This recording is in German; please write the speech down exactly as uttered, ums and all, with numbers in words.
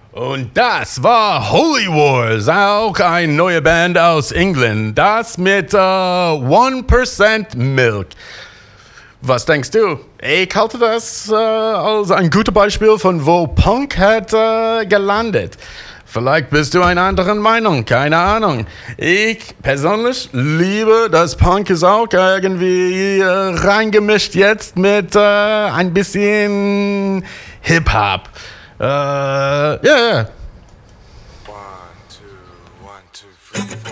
Und das war Holy Wars, auch eine neue Band aus England. Das mit äh, one percent Milk. Was denkst du? Ich halte das äh, als ein gutes Beispiel von wo Punk hat äh, gelandet. Vielleicht bist du einer anderen Meinung, keine Ahnung. Ich persönlich liebe, dass Punk ist auch irgendwie äh, reingemischt jetzt mit äh, ein bisschen Hip-Hop. Ja, uh, yeah. One, two, one, two, three.